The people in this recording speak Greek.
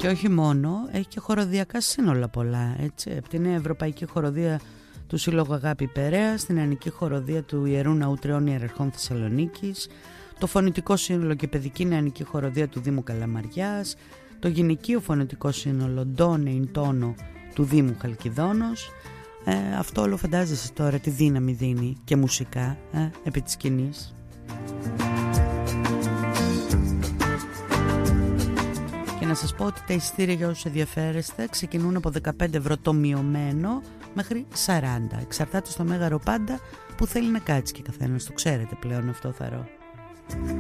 Και όχι μόνο, έχει και χοροδιακά σύνολα πολλά, έτσι. Από την Ευρωπαϊκή Χοροδία του Σύλλογου Αγάπη Περαίας, την Νεανική Χοροδία του Ιερού Ναού Τριών Ιεραρχών Θεσσαλονίκης, το Φωνητικό Σύνολο και Παιδική Νεανική Χοροδία του Δήμου Καλαμαριάς, το Γυναικείο Φωνητικό Σύνολο Ντόνε Ιν Τόνο του Δήμου Χαλκιδόνος. Αυτό όλο φαντάζεσαι τώρα τι δύναμη δίνει και μουσικά επί της σκηνής. Και να σας πω ότι τα εισιτήρια για όσους ενδιαφέρεστε ξεκινούν από 15 ευρώ το μειωμένο μέχρι 40. Εξαρτάται στο μέγαρο πάντα που θέλει να κάτσει και καθένας. Το ξέρετε πλέον αυτό, Θαρώ.